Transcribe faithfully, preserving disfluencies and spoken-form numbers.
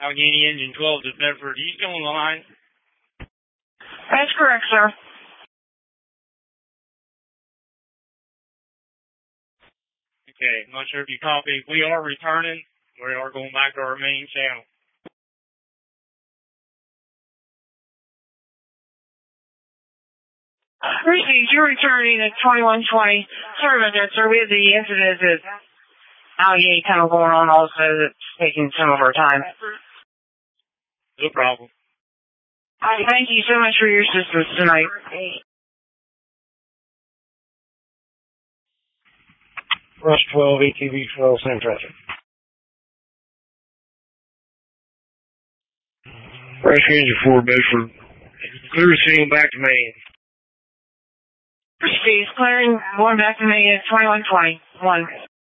Allegheny Engine twelve to Bedford. Are you still on the line? That's correct, sir. Okay, I'm not sure if you copied. We are returning. We are going back to our main channel. Received, you're returning at twenty-one twenty. Sorry about that, sir. We had the incident at Allegheny Tunnel going on also that's taking some of our time. No problem. All right, thank you so much for your assistance tonight. Rush twelve, A T V twelve, same traffic. Rush Engine four, Bedford. Clear scene back to main. Received, clearing, going back to me at twenty-one twenty. One.